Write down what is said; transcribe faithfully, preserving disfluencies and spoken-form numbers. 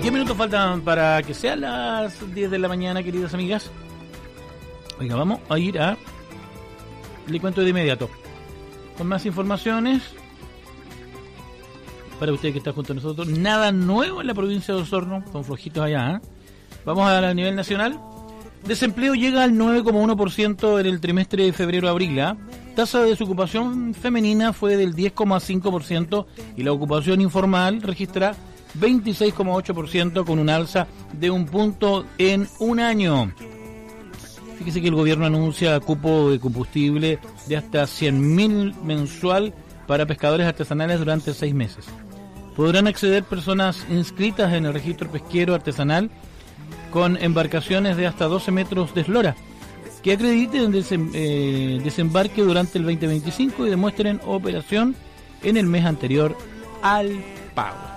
diez minutos faltan para que sean las diez de la mañana, queridas amigas. Oiga, vamos a ir a... Le cuento de inmediato. Con más informaciones para usted que está junto a nosotros. Nada nuevo en la provincia de Osorno. Son flojitos allá, ¿eh? Vamos a, a nivel nacional. Desempleo llega al nueve coma uno por ciento en el trimestre de febrero-abril. ¿eh? Tasa de desocupación femenina fue del diez coma cinco por ciento y la ocupación informal registra veintiséis coma ocho por ciento con un alza de un punto en un año. Fíjese que el gobierno anuncia cupo de combustible de hasta cien mil mensual para pescadores artesanales durante seis meses. Podrán acceder personas inscritas en el registro pesquero artesanal con embarcaciones de hasta doce metros de eslora, que acrediten desem, eh, desembarque durante el veinte veinticinco y demuestren operación en el mes anterior al pago.